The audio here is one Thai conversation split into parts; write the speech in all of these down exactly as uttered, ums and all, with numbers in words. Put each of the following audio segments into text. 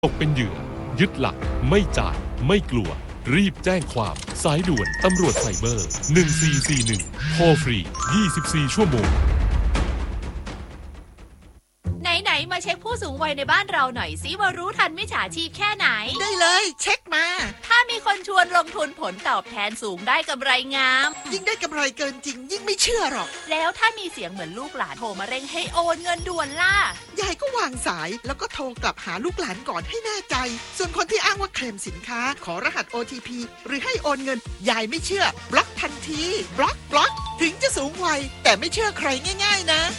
ตกเป็นเหยื่อยึดหลักไม่จ่ายไม่กลัวรีบแจ้งความสายด่วนตำรวจไซเบอร์หนึ่งสี่สี่หนึ่งโทรฟรียี่สิบสี่ชั่วโมงไหนๆมาเช็คผู้สูงวัยในบ้านเราหน่อยสิว่ารู้ทันมิจฉาชีพแค่ไหนได้เลยเช็คมาถ้ามีคนชวนลงทุนผลตอบแทนสูงได้กำไรงามยิ่งได้กำไรเกินจริงยิ่งไม่เชื่อหรอกแล้วถ้ามีเสียงเหมือนลูกหลานโทรมาเร่งให้โอนเงินด่วนล่ะยายก็วางสายแล้วก็โทรกลับหาลูกหลานก่อนให้แน่ใจส่วนคนที่อ้างว่าเคลมสินค้าขอรหัส โอ ที พี หรือให้โอนเงินยายไม่เชื่อบล็อกทันทีบล็อกบล็อกถึงจะสูงวัยแต่ไม่เชื่อใครง่ายๆนะ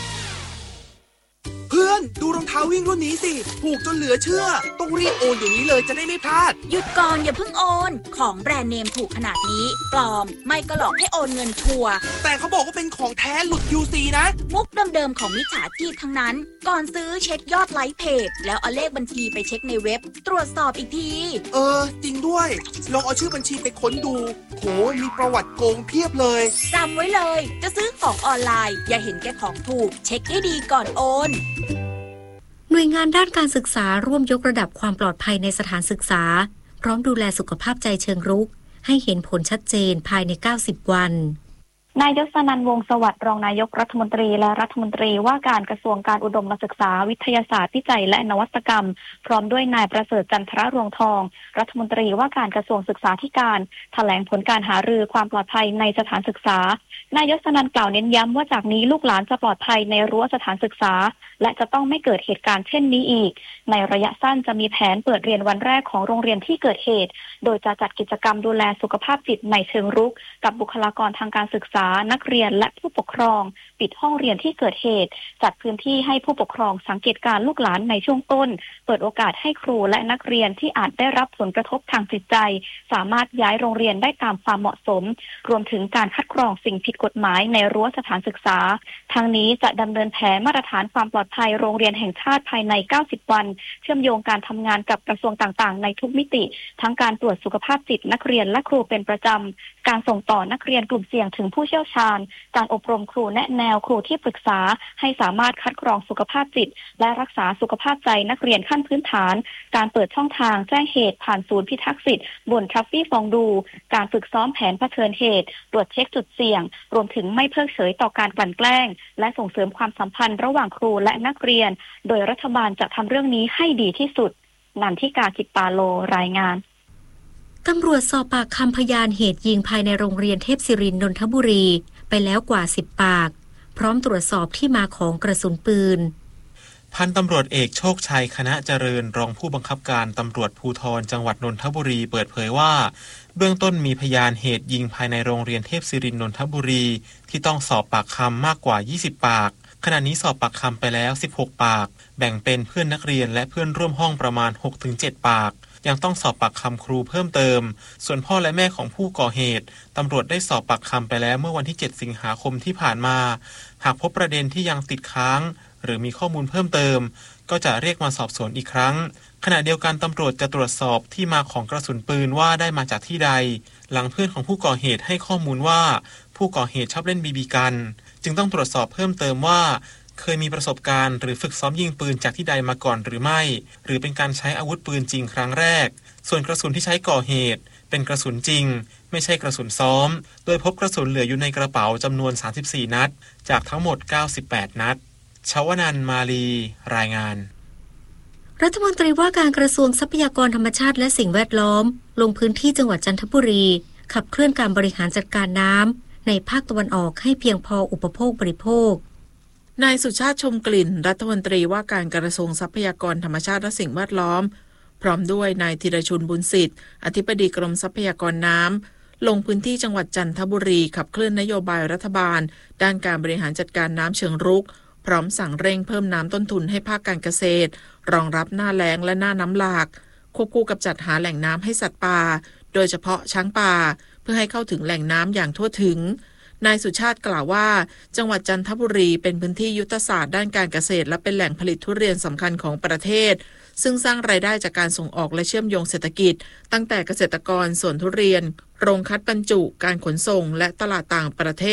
เพื่อนดูรองเท้าวิ่งรุ่นนี้สิถูกจนเหลือเชื่อต้องรีบโอนเดี๋ยวนี้เลยจะได้ไม่พลาดหยุดก่อนอย่าเพิ่งโอนของแบรนด์เนมถูกขนาดนี้ปลอมไม่ก็หลอกให้โอนเงินชัวร์แต่เขาบอกว่าเป็นของแท้หลุด ยู ซี นะมุกเดิมๆของมิจฉาชีพทั้งนั้นก่อนซื้อเช็คยอดไลค์เพจแล้วเอาเลขบัญชีไปเช็คในเว็บตรวจสอบอีกทีเออจริงด้วยลองเอาชื่อบัญชีไปค้นดูโหมีประวัติโกงเพียบเลยจำไว้เลยจะซื้อของออนไลน์อย่าเห็นแก่ของถูกเช็คให้ดีก่อนโอนหน่วยงานด้านการศึกษาร่วมยกระดับความปลอดภัยในสถานศึกษาพร้อมดูแลสุขภาพใจเชิงรุกให้เห็นผลชัดเจนภายในเก้าสิบวันนายยศนันท์วงศ์สวัสดิ์รองนายกรัฐมนตรีและรัฐมนตรีว่าการกระทรวงการอุดมศึกษาวิทยาศาสตร์วิจัยและนวัตกรรมพร้อมด้วยนายประเสริฐจันทรรวงทองรัฐมนตรีว่าการกระทรวงศึกษาธิการแถลงผลการหารือความปลอดภัยในสถานศึกษานายยศนันท์กล่าวเน้นย้ำว่าจากนี้ลูกหลานจะปลอดภัยในรั้วสถานศึกษาและจะต้องไม่เกิดเหตุการณ์เช่นนี้อีกในระยะสั้นจะมีแผนเปิดเรียนวันแรกของโรงเรียนที่เกิดเหตุโดยจะจัดกิจกรรมดูแลสุขภาพจิตในเชิงรุกกับบุคลากรทางการศึกษานักเรียนและผู้ปกครองปิดห้องเรียนที่เกิดเหตุจัดพื้นที่ให้ผู้ปกครองสังเกตการลูกหลานในช่วงต้นเปิดโอกาสให้ครูและนักเรียนที่อาจได้รับผลกระทบทางจิตใจสามารถย้ายโรงเรียนได้ตามความเหมาะสมรวมถึงการคัดกรองสิ่งผิดกฎหมายในรั้วสถานศึกษาทางนี้จะดำเนินแผนมาตรฐานความปลอดภัยโรงเรียนแห่งชาติภายในเก้าสิบวันเชื่อมโยงการทำงานกับกระทรวงต่างๆในทุกมิติทั้งการตรวจสุขภาพจิตนักเรียนและครูเป็นประจำการส่งต่อนักเรียนกลุ่มเสี่ยงถึงผู้เชี่ยวชาญการอบรมครูแนะแนวครูที่ปรึกษาให้สามารถคัดกรองสุขภาพจิตและรักษาสุขภาพใจนักเรียนขั้นพื้นฐานการเปิดช่องทางแจ้งเหตุผ่านศูนย์พิทักษ์สิทธิ์บนทัฟฟี่ฟองดูการฝึกซ้อมแผนเผชิญเหตุตรวจเช็คจุดเสี่ยงรวมถึงไม่เพิกเฉยต่อการกลั่นแกล้งและส่งเสริมความสัมพันธ์ระหว่างครูและนักเรียนโดยรัฐบาลจะทำเรื่องนี้ให้ดีที่สุดนันทิกา จิตปาโลรายงานตำรวจสอบปากคำพยานเหตุยิงภายในโรงเรียนเทพศิรินทร์นนทบุรีไปแล้วกว่าสิบปากพร้อมตรวจสอบที่มาของกระสุนปืนพันตำรวจเอกโชคชัยคณะเจริญรองผู้บังคับการตำรวจภูธรจังหวัดนนทบุรีเปิดเผยว่าเบื้องต้นมีพยานเหตุยิงภายในโรงเรียนเทพศิรินทร์นนทบุรีที่ต้องสอบปากคำมากกว่ายี่สิบปากขณะนี้สอบปากคำไปแล้วสิบหกปากแบ่งเป็นเพื่อนนักเรียนและเพื่อนร่วมห้องประมาณ หกถึงเจ็ด ปากยังต้องสอบปากคำครูเพิ่มเติมส่วนพ่อและแม่ของผู้ก่อเหตุตำรวจได้สอบปากคำไปแล้วเมื่อวันที่เจ็ดสิงหาคมที่ผ่านมาหากพบประเด็นที่ยังติดค้างหรือมีข้อมูลเพิ่มเติมก็จะเรียกมาสอบสวนอีกครั้งขณะเดียวกันตำรวจจะตรวจสอบที่มาของกระสุนปืนว่าได้มาจากที่ใดหลังเพื่อนของผู้ก่อเหตุให้ข้อมูลว่าผู้ก่อเหตุชอบเล่นบีบีกันจึงต้องตรวจสอบเพิ่มเติมว่าเคยมีประสบการณ์หรือฝึกซ้อมยิงปืนจากที่ใดมาก่อนหรือไม่หรือเป็นการใช้อาวุธปืนจริงครั้งแรกส่วนกระสุนที่ใช้ก่อเหตุเป็นกระสุนจริงไม่ใช่กระสุนซ้อมโดยพบกระสุนเหลืออยู่ในกระเป๋าจำนวนสามสิบสี่นัดจากทั้งหมดเก้าสิบแปดนัดชวนันท์มาลีรายงานรัฐมนตรีว่าการกระทรวงทรัพยากรธรรมชาติและสิ่งแวดล้อมลงพื้นที่จังหวัดจันทบุรีขับเคลื่อนการบริหารจัดการน้ำในภาคตะวันออกให้เพียงพออุปโภคบริโภคนายสุชาติชมกลิ่นรัฐมนตรีว่าการกระทรวงทรัพยากรธรรมชาติและสิ่งแวดล้อมพร้อมด้วยนายธีรชุนบุญสิทธิ์อธิบดีกรมทรัพยากรน้ำลงพื้นที่จังหวัดจันทบุรีขับเคลื่อนนโยบายรัฐบาลด้านการบริหารจัดการน้ำเชิงรุกพร้อมสั่งเร่งเพิ่มน้ำต้นทุนให้ภาคการเกษตรรองรับหน้าแล้งและหน้าน้ำหลากควบคู่กับจัดหาแหล่งน้ำให้สัตว์ป่าโดยเฉพาะช้างป่าเพื่อให้เข้าถึงแหล่งน้ำอย่างทั่วถึงนายสุชาติกล่าวว่าจังหวัดจันทบุรีเป็นพื้นที่ยุทธศาสตร์ด้านการเกษตรและเป็นแหล่งผลิตทุเรียนสำคัญของประเทศซึ่งสร้างรายได้จากการส่งออกและเชื่อมโยงเศรษฐกิจตั้งแต่เกษตรกรสวนทุเรียนโรงคัดบรรจุการขนส่งและตลาดต่างประเทศ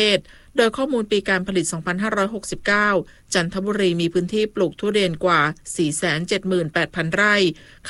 โดยข้อมูลปีการผลิต สองพันห้าร้อยหกสิบเก้า จันทบุรีมีพื้นที่ปลูกทุเรียนกว่า สี่แสนเจ็ดหมื่นแปดพัน ไร่